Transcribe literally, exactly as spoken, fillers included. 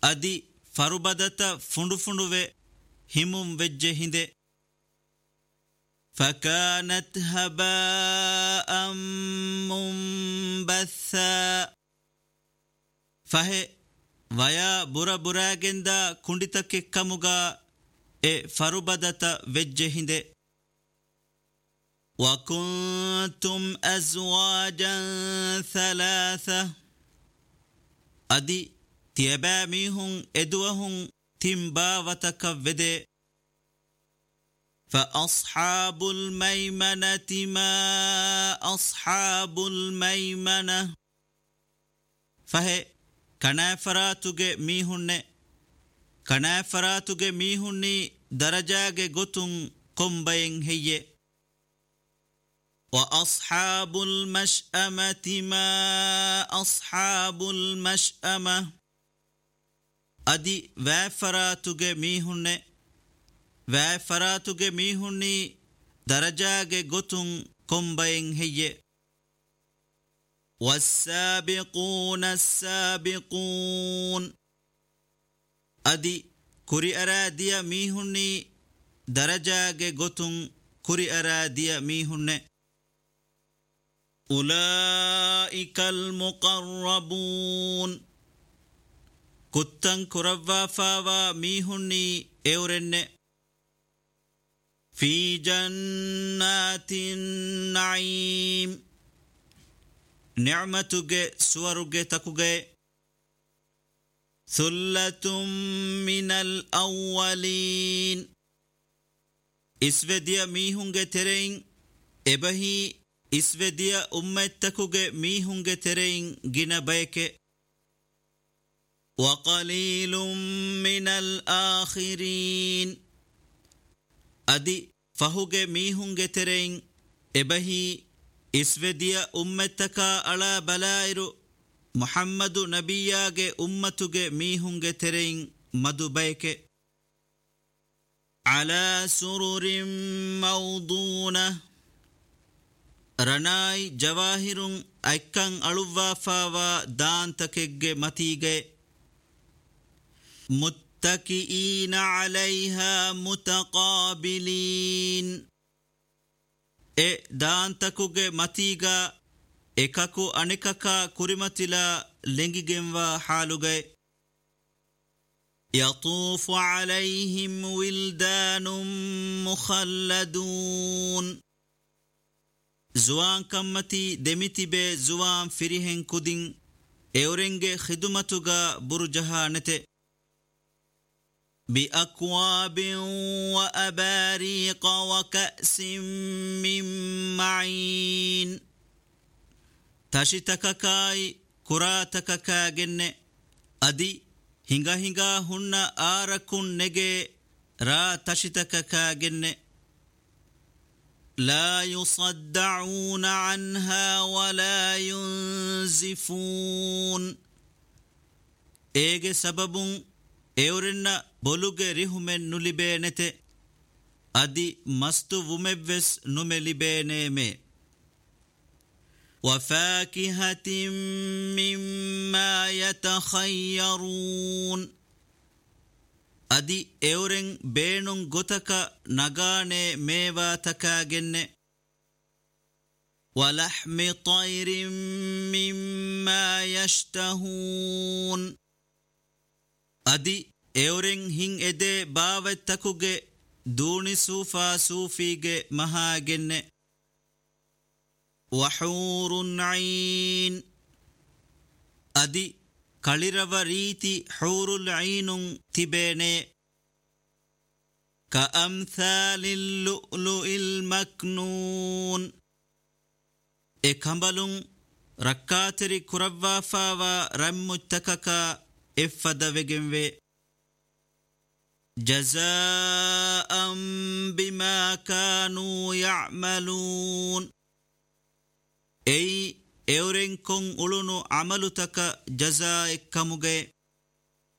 ಅದಿ ಫರುಬದತ ಫುಂಡು ಫುಂಡುವೆ ಹಿಮುಂ ವೆಜ್ಜೆ ಹಿಂದೆ فكانت هباء منبثا فهي ويا برا براغندا كندتك كمغا اي فربدت وجهند وكنتم أزواجا ثلاثة أدي تيباميهم إدوهم تنباوتك وده فأصحاب الميمنة ما أصحاب الميمنة فهي كنافراتك ميهن كنافراتك ميهن درجاك غتن قنبين هي وأصحاب المشأمة ما أصحاب المشأمة أدي وافراتك ميهن وافراتك ميهن درجاك غتن قنبين هي والسابقون السابقون أدي كري أراديا ميهن درجاك غتن كري أراديا ميهن أولئك المقربون كتن كروا فاوا ميهني اورن في جنات النعيم نعمتك سورك تكوك ثلة من الأولين اسوديا ميهنگ ترين ابهي اسوديا امتكوك ميهنگ ترين جنا بيك وقليل من الآخرين أدي فهوغ ميهنگ ترين ابهي اسوديا امتكا على بلائر محمد نبياغ امتوغ ميهنگ ترين مدو بيك على سرر موضونة رناي جواهر ايكان ألووا فاوا دان تكيگ متيگ متكئين عليها متقابلين اي دان تكوگ متيگ ekako anekaka kurimatila lengigenwa halugai يطوف عليهم ولدان مخلدون زوان كمتي دمتي بي زوان فريهن كودين اورنگ خدمتوغا برجها نته بأكواب وأباريق وكأس من معين تاشتككاي كراتككاگن أدي hinga hinga hunna arakun nege ra tashitakakagen la yusaddauna anha wala yunzifun ege sababun eurenna boluge rihumen nulibenete adi mastu vumevves numelibeneme وفاكهة مما يتخيرون أدي اورن بينون غتكا نغاني ميوا تكاگن ولحم طير مما يشتهون أدي اورن هين ادي باوتكوگ دوني سوفا سوفيگ مهاگن وحور عين أدي كاليروريتي حور العين تبيني كأمثال اللؤلؤ المكنون إكمبلون ركاتري كروا فاوا رمتككا إفد وجنوي جزاء بما كانوا يعملون أي اورن كون اولونو عملتك جزاء كموغي